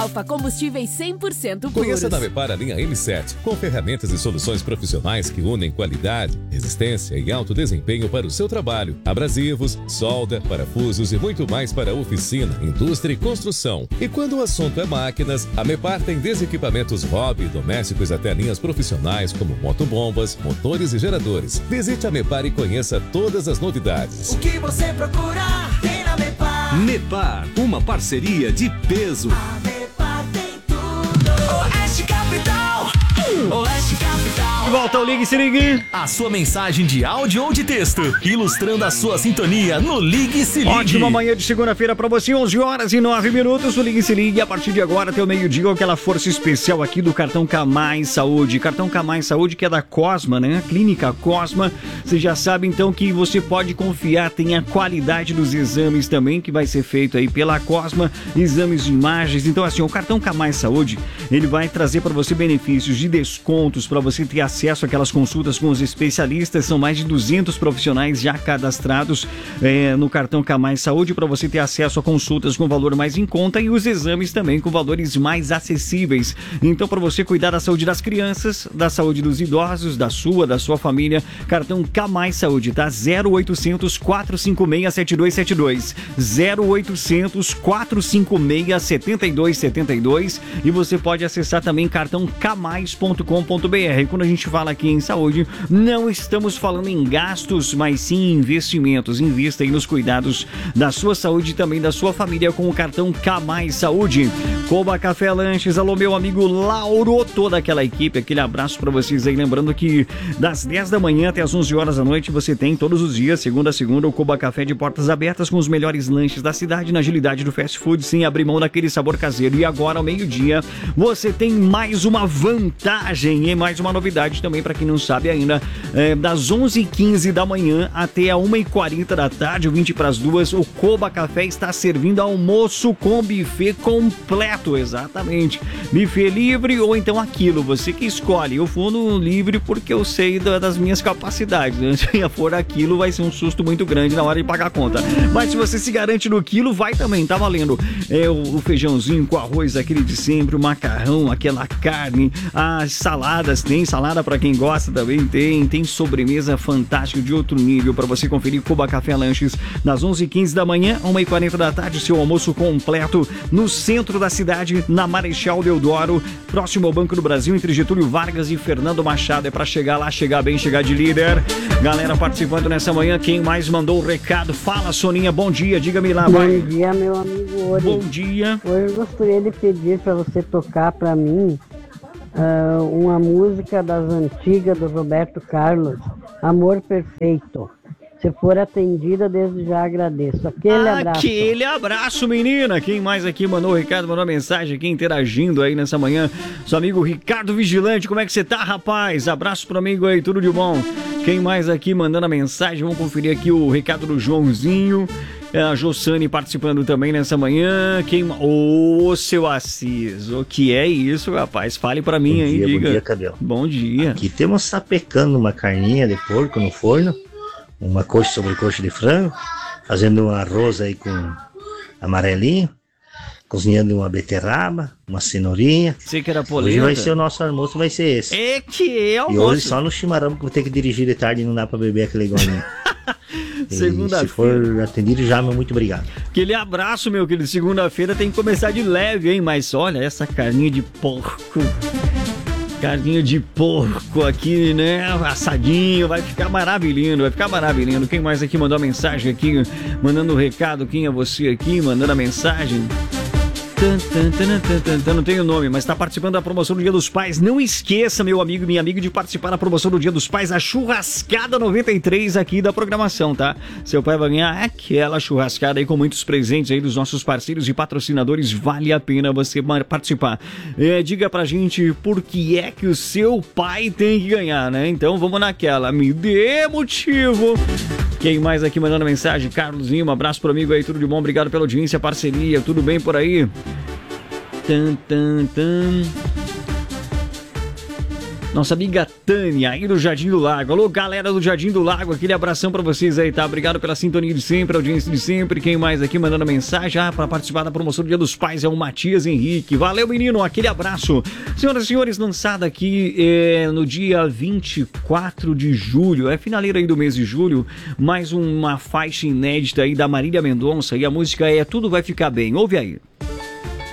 Alfa Combustíveis 100% puros. Conheça na Mepar a linha M7, com ferramentas e soluções profissionais que unem qualidade, resistência e alto desempenho para o seu trabalho. Abrasivos, solda, parafusos e muito mais para oficina, indústria e construção. E quando o assunto é máquinas, a Mepar tem desde equipamentos hobby e domésticos até linhas profissionais como motobombas, motores e geradores. Visite a Mepar e conheça todas as novidades. O que você procura tem na Mepar. Mepar, uma parceria de peso. A Mepar tem tudo. Oeste Capital. Oeste Capital. Volta ao Ligue e Se Ligue. A sua mensagem de áudio ou de texto, ilustrando a sua sintonia no Ligue e Se Ligue. Ótima manhã de segunda-feira pra você, 11 horas e 9 minutos. O Ligue e Se Ligue, a partir de agora até o meio-dia, aquela força especial aqui do cartão Camais Saúde. Cartão Camais Saúde que é da Cosma, né? A Clínica Cosma. Você já sabe então que você pode confiar, tem a qualidade dos exames também que vai ser feito aí pela Cosma, exames de imagens. Então assim, o cartão Camais Saúde, ele vai trazer para você benefícios de descontos, para você ter acesso àquelas consultas com os especialistas. São mais de 200 profissionais já cadastrados no cartão Camais Saúde, para você ter acesso a consultas com valor mais em conta e os exames também com valores mais acessíveis. Então, para você cuidar da saúde das crianças, da saúde dos idosos, da sua família, cartão Camais Saúde, tá? 0800 456 7272, 0800 456 7272, e você pode acessar também cartão camais.com.br. Quando a gente fala aqui em saúde, não estamos falando em gastos, mas sim em investimentos. Invista aí nos cuidados da sua saúde e também da sua família com o cartão Camais Saúde. Coba Café Lanches, alô meu amigo Lauro, toda aquela equipe, aquele abraço pra vocês aí. Lembrando que das 10 da manhã até as 11 horas da noite você tem todos os dias, segunda a segunda, o Coba Café de portas abertas com os melhores lanches da cidade, na agilidade do fast food, sem abrir mão daquele sabor caseiro. E agora ao meio-dia você tem mais uma vantagem e mais uma novidade também para quem não sabe ainda. Das 11h15 da manhã até a 1h40 da tarde, 20 para as 2, o Coba Café está servindo almoço com buffet completo, exatamente. Buffet livre ou então aquilo, você que escolhe. Eu vou no livre porque eu sei das minhas capacidades, né? Se for aquilo, vai ser um susto muito grande na hora de pagar a conta. Mas se você se garante no quilo, vai também, tá valendo. O feijãozinho com arroz, aquele de sempre, o macarrão, aquela carne, as saladas, tem salada para quem gosta também, tem sobremesa fantástica de outro nível para você conferir. Coba Café Lanches, das 11h15 da manhã, 1h40 da tarde, seu almoço completo no centro da cidade, na Marechal Deodoro, próximo ao Banco do Brasil, entre Getúlio Vargas e Fernando Machado. É para chegar lá, chegar bem, chegar de líder. Galera participando nessa manhã, quem mais mandou o recado? Fala, Soninha, bom dia, diga-me lá, vai. Bom dia, meu amigo Ori. Bom dia. Hoje eu gostaria de pedir para você tocar para mim uma música das antigas do Roberto Carlos, Amor Perfeito. Se for atendida, desde já agradeço. Aquele abraço. Aquele abraço, menina. Quem mais aqui mandou o recado, mandou mensagem aqui interagindo aí nessa manhã? Seu amigo Ricardo Vigilante, como é que você tá, rapaz? Abraço pro amigo aí, tudo de bom. Quem mais aqui mandando a mensagem? Vamos conferir aqui o recado do Joãozinho. A Jossane participando também nessa manhã. Ô, seu Assis, o que é isso, rapaz? Fale pra mim aí, diga. Bom dia, Cabelo. Bom dia. Aqui temos sapecando uma carninha de porco no forno, uma coxa sobre coxa de frango, fazendo um arroz aí com amarelinho, cozinhando uma beterraba, uma cenourinha. Sei que era polenta. Hoje vai ser o nosso almoço, vai ser esse. É que é almoço. E hoje só no chimarrão, que vou ter que dirigir de tarde e não dá pra beber aquele golinho. Se for atendido já, meu muito obrigado. Aquele abraço, meu querido. Segunda-feira tem que começar de leve, hein? Mas olha, essa carninha de porco. Carninha de porco aqui, né? Assadinho, vai ficar maravilhoso, vai ficar maravilhoso. Quem mais aqui mandou a mensagem aqui, mandando o recado? Quem é você aqui, mandando a mensagem? Não tem o nome, mas está participando da promoção do Dia dos Pais. Não esqueça, meu amigo e minha amiga, de participar da promoção do Dia dos Pais, a churrascada 93 aqui da programação, tá? Seu pai vai ganhar aquela churrascada aí com muitos presentes aí dos nossos parceiros e patrocinadores. Vale a pena você participar. Diga pra gente por que é que o seu pai tem que ganhar, né? Então vamos naquela, me dê motivo. Quem mais aqui mandando mensagem? Carlosinho, um abraço pro amigo aí, tudo de bom, obrigado pela audiência, parceria, tudo bem por aí? Nossa amiga Tânia, aí do Jardim do Lago. Alô, galera do Jardim do Lago, aquele abração pra vocês aí, tá? Obrigado pela sintonia de sempre, audiência de sempre. Quem mais aqui mandando mensagem? Pra participar da promoção do Dia dos Pais é o Matias Henrique. Valeu, menino, aquele abraço. Senhoras e senhores, lançada aqui no dia 24 de julho, finaleira aí do mês de julho, mais uma faixa inédita aí da Marília Mendonça, e a música é Tudo Vai Ficar Bem. Ouve aí.